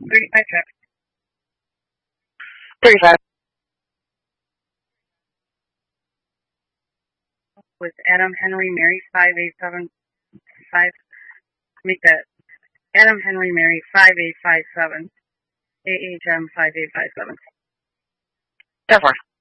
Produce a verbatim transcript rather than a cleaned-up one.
thirty-five trip. thirty-five. With Adam Henry Mary five eight seven five. Make that Adam Henry Mary five eight five seven. A H M five eight five seven. ten four.